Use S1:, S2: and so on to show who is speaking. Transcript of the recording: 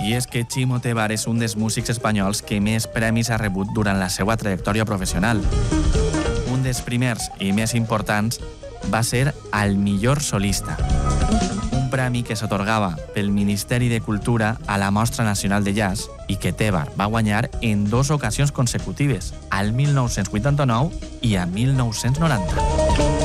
S1: I és que Chimo Tebar és un dels músics espanyols que més premis ha rebut durant la seva trajectòria professional. Un dels primers i més importants va ser el millor solista, un premi que s'atorgava pel Ministeri de Cultura a la Mostra Nacional de Jazz i que Tebar va guanyar en 2 ocasions consecutives, al 1989 i a 1990.